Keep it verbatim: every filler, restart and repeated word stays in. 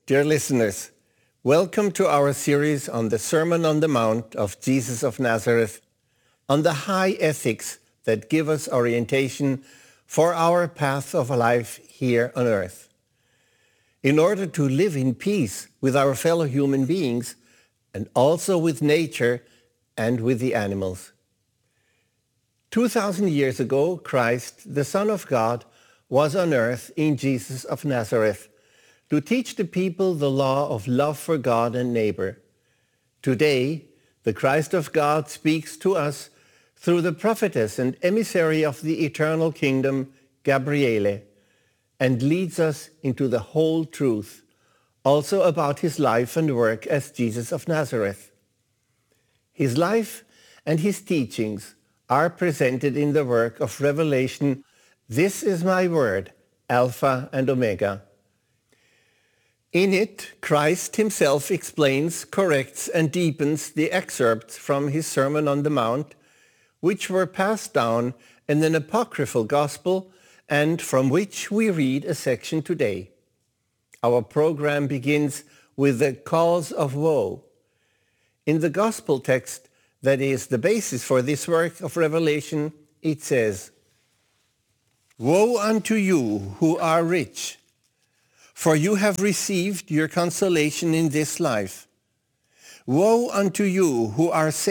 Dear listeners, welcome to our series on the Sermon on the Mount of Jesus of Nazareth, on the high ethics that give us orientation for our path of life here on earth. In order to live in peace with our fellow human beings and also with nature and with the animals. Two thousand years ago, Christ, the Son of God, was on earth in Jesus of Nazareth to teach the people the law of love for God and neighbor. Today, the Christ of God speaks to us through the prophetess and emissary of the eternal kingdom, Gabriele, and leads us into the whole truth, also about his life and work as Jesus of Nazareth. His life and his teachings are presented in the work of Revelation, This is my word, Alpha and Omega. In it, Christ himself explains, corrects, and deepens the excerpts from his Sermon on the Mount, which were passed down in an apocryphal gospel and from which we read a section today. Our program begins with the cause of woe. In the gospel text that is the basis for this work of Revelation, it says, "Woe unto you who are rich, for you have received your consolation in this life. Woe unto you who are